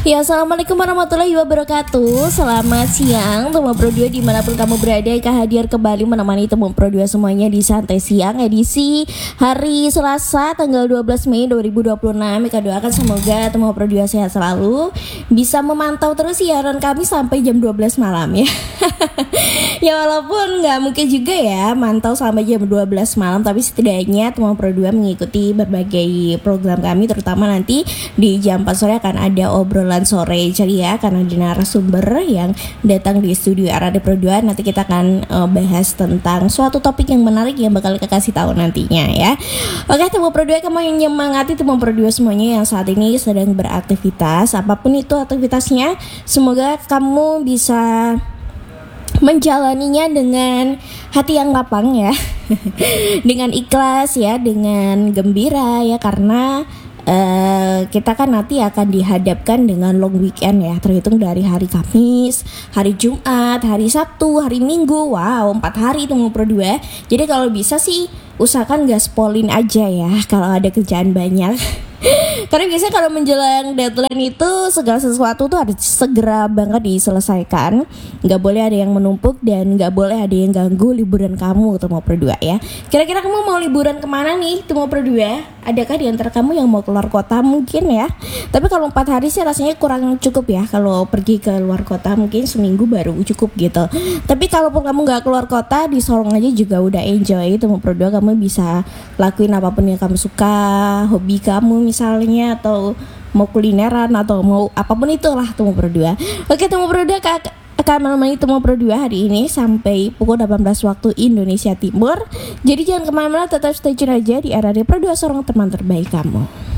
Ya, assalamualaikum warahmatullahi wabarakatuh. Selamat siang Temu Pro 2 dimanapun kamu berada. Eka hadir kembali menemani Temu Pro 2 semuanya di Santai Siang edisi hari Selasa tanggal 12 Mei 2026. Eka doakan semoga Temu Pro 2 sehat selalu, bisa memantau terus siaran kami sampai jam 12 malam ya. Ya walaupun nggak mungkin juga ya mantau sampai jam 12 malam, tapi setidaknya Temu Pro 2 mengikuti berbagai program kami, terutama nanti di jam 4 sore akan ada obrolan sore ceria karena ada narasumber yang datang di studio RAD Pro 2. Nanti kita akan bahas tentang suatu topik yang menarik yang bakal kita kasih tahu nantinya ya. Oke, Temu Pro 2, kamu yang nyemangati Temu Pro 2 semuanya yang saat ini sedang beraktivitas, apapun itu aktivitasnya, semoga kamu bisa menjalaninya dengan hati yang lapang ya. Dengan ikhlas ya, dengan gembira ya, karena kita kan nanti akan dihadapkan dengan long weekend ya, terhitung dari hari Kamis, hari Jumat, hari Sabtu, hari Minggu. Wow, 4 hari Temu Pro 2. Jadi kalau bisa sih usahakan gaspolin aja ya kalau ada kerjaan banyak. Karena biasanya kalau menjelang deadline itu segala sesuatu tuh harus segera banget diselesaikan. Gak boleh ada yang menumpuk dan gak boleh ada yang ganggu liburan kamu Temu Pro 2 ya. Kira-kira kamu mau liburan kemana nih Temu Pro 2? Adakah di antara kamu yang mau keluar kota mungkin ya? Tapi kalau 4 hari sih rasanya kurang cukup ya. Kalau pergi ke luar kota mungkin seminggu baru cukup gitu. Tapi kalaupun kamu gak keluar kota, di Sorong aja juga udah enjoy Temu Pro 2. Kamu bisa lakuin apapun yang kamu suka, hobi kamu misalnya, atau mau kulineran atau mau apapun itulah Temu Pro 2. Oke, Temu Pro 2 akan menemani Temu Pro 2 hari ini sampai pukul 18 waktu Indonesia Timur. Jadi jangan kemana-mana, tetap stay tune aja di RAD Pro 2, Sorong, teman terbaik kamu.